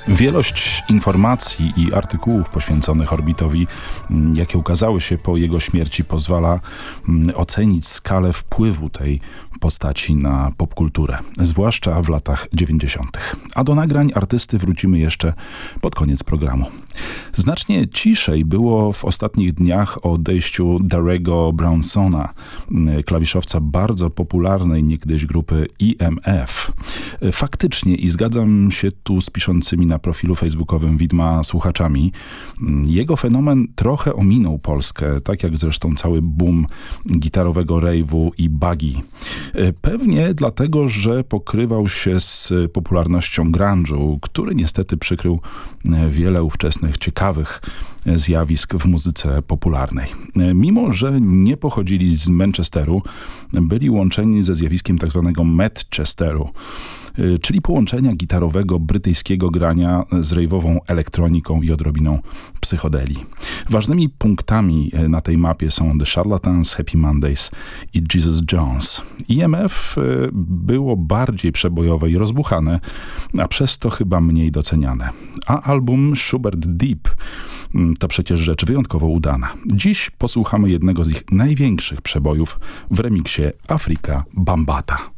Wielość informacji i artykułów poświęconych Orbitowi, jakie ukazały się po jego śmierci, pozwala ocenić skalę wpływu tej postaci na popkulturę, zwłaszcza w latach 90. A do nagrań artysty wrócimy jeszcze pod koniec programu. Znacznie ciszej było w ostatnich dniach o odejściu Darego Brownsona, klawiszowca bardzo popularnej niegdyś grupy EMF. Faktycznie, i zgadzam się tu z piszącymi na profilu facebookowym Widma słuchaczami, jego fenomen trochę ominął Polskę, tak jak zresztą cały boom gitarowego rave'u i buggy. Pewnie dlatego, że pokrywał się z popularnością grunge'u, który niestety przykrył wiele ówczesnych ciekawych zjawisk w muzyce popularnej. Mimo że nie pochodzili z Manchesteru, byli łączeni ze zjawiskiem tzw. Manchesteru, czyli połączenia gitarowego brytyjskiego grania z rave'ową elektroniką i odrobiną psychodelii. Ważnymi punktami na tej mapie są The Charlatans, Happy Mondays i Jesus Jones. EMF było bardziej przebojowe i rozbuchane, a przez to chyba mniej doceniane. A album Schubert Deep to przecież rzecz wyjątkowo udana. Dziś posłuchamy jednego z ich największych przebojów w remiksie Afrika Bambata.